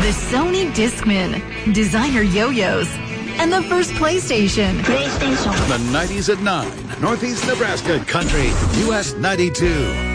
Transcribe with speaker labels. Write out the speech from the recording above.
Speaker 1: the Sony Discman, designer yo-yos, and the first PlayStation.
Speaker 2: The 90s at 9, Northeast Nebraska Country, US 92.